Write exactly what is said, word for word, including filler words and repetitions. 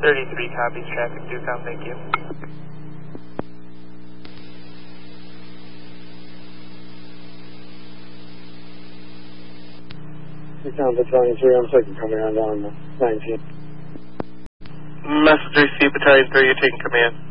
thirty-three copies, traffic due count, thank you. Count Battalion three, I'm taking command on nineteen. Messenger C, Battalion three, you're taking command.